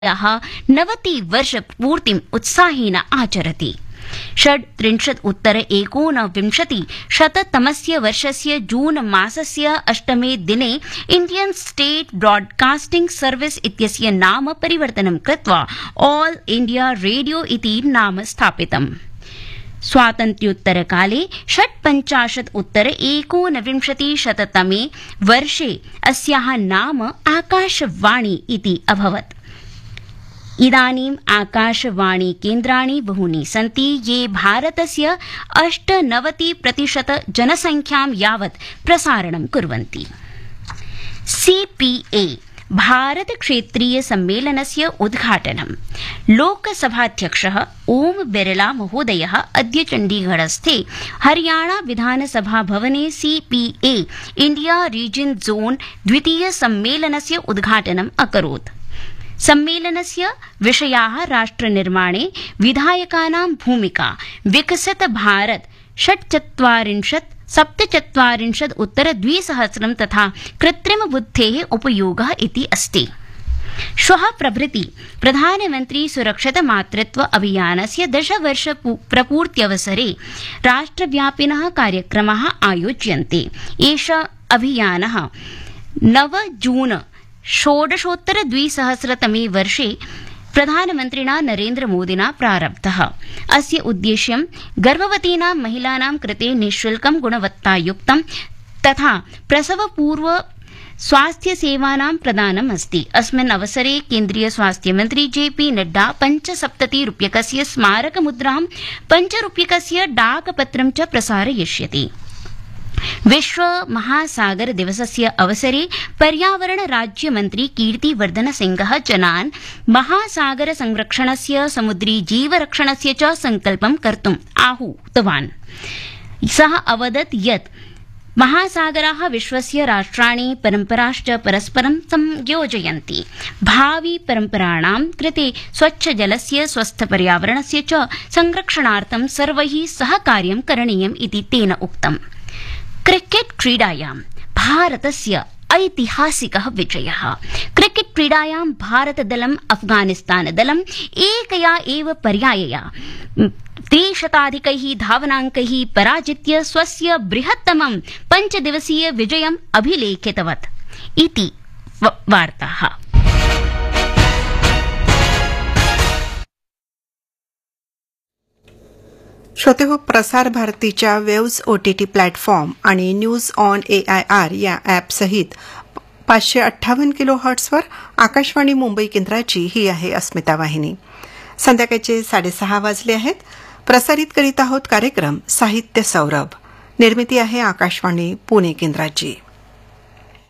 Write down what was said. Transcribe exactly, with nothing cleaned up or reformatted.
नवतिवर्षपूर्तिम् उत्साहेन आचरति। षड्त्रिंशत् उत्तर एकोनविंशतिशततमस्य वर्षस्य जून मासस्य अष्टमे दिने इंडियन स्टेट ब्रॉडकास्टिंग सर्विस इत्यस्य नाम परिवर्तनं कृत्वा ऑल इंडिया रेडियो इति नाम स्थापितम्। स्वातन्त्र्योत्तरकाले षट्पञ्चाशत् उत्तर एकोनविंशतिशततमे वर्षे अस्याः नाम आकाशवाणी इति अभवत्। इदानीम् आकाशवाणी केन्द्राणि बहूनि सन्ति ये भारतस्य अष्टनवति प्रतिशत जनसंख्यां यावत् प्रसारणं कुर्वन्ति। सीपीए भारत क्षेत्रीय सम्मेलनस्य उद्घाटनं लोकसभाध्यक्षः ओम बिरला महोदयः अद्य चण्डीगढस्थे हरियाणा विधानसभा भवने सीपीए इंडिया रीजन जोन द्वितीय सम्मेलनस्य उद्घाटनम् अकरोत्। सम्मेलनस्य विषयाः राष्ट्रनिर्माणे विधायकानां भूमिका, विकसित भारत षट्चत्वारिंशत् सप्तचत्वारिंशत् उत्तर द्विसहस्रं तथा कृत्रिम बुद्धेः उपयोगः इति अस्ति। श्वः प्रभृति प्रधानमन्त्री सुरक्षित मातृत्व अभियानस्य दशवर्ष प्रपूर्त्यवसरे राष्ट्रव्यापिनः कार्यक्रमाः आयोज्यन्ते। एषः अभियानः नव जून षोडशोत्तर द्विसहस्रतमे वर्षे प्रधानमन्त्रिणा नरेन्द्र मोदिना प्रारब्धः। अस्य उद्देश्यं गर्भवतीनां महिलानां कृते निःशुल्कं गुणवत्तायुक्तं तथा प्रसवपूर्व स्वास्थ्य सेवानां प्रदानम् अस्ति। अस्मिन् अवसरे केन्द्रीय स्वास्थ्य मन्त्री जेपी नड्डा पञ्चसप्तति रूप्यकस्य स्मारक मुद्रां पञ्चरूप्यकस्य डाकपत्रं च प्रसारयिष्यति। विश्व महासागर दिवसस्य अवसरे पर्यावरण राज्य मन्त्री कीर्तिवर्धन सिंहः जनान् महासागर संरक्षणस्य, समुद्री जीवरक्षणस्य च संकल्पं कर्तुम् आहूतवान्। सः अवदत् यत् महासागराः विश्वस्य राष्ट्राणि परम्पराश्च परस्परं संयोजयन्ति। भावी परम्पराणां कृते स्वच्छजलस्य, स्वस्थपर्यावरणस्य च संरक्षणार्थं सर्वैः सह कार्यं करणीयम् इति तेन उक्तम्। क्रिकेट क्रीडायां भारतस्य ऐतिहासिकः विजयः। क्रिकेट क्रीडायां भारतदलम् अफगानिस्तानदलम् एकया एव पर्यायया त्रिशताधिकैः धावनाङ्कैः पराजित्य स्वस्य बृहत्तमं पञ्चदिवसीय विजयम् अभिलेखितवत् इति वार्ताः। श्रोते हो, प्रसार भारतीच्या वेव्स ओटीटी प्लॅटफॉर्म आणि news on AIR yeah app सहित पाचशे अठ्ठावन्न किलो हर्ट्सवर आकाशवाणी मुंबई केंद्राची ही आहे अस्मिता वाहिनी। संध्याकाळचे साडेसहा वाजले आहेत। प्रसारित करीत आहोत कार्यक्रम साहित्य सौरभ। निर्मिती आहे आकाशवाणी पुणे केंद्राची।